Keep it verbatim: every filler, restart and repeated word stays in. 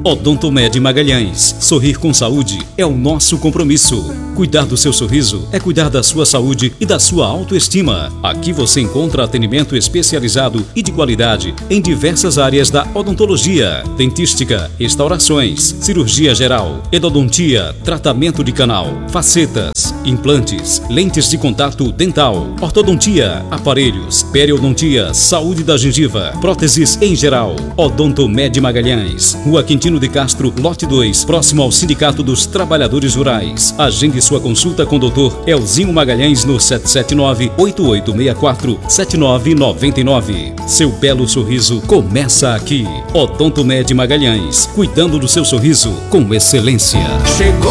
Odontomed Magalhães. Sorrir com saúde é o nosso compromisso. Cuidar do seu sorriso é cuidar da sua saúde e da sua autoestima. Aqui você encontra atendimento especializado e de qualidade em diversas áreas da odontologia, dentística, restaurações, cirurgia geral, endodontia, tratamento de canal, facetas, implantes, lentes de contato dental, ortodontia, aparelhos, periodontia, saúde da gengiva, próteses em geral. Odontomed Magalhães, Rua Quintino de Castro, lote dois, próximo ao Sindicato dos Trabalhadores Rurais. Agende sua consulta com o doutor Elzinho Magalhães no sete sete nove, oito oito seis quatro, sete nove nove nove. Seu belo sorriso começa aqui. Odontomed Magalhães, cuidando do seu sorriso com excelência. Chegou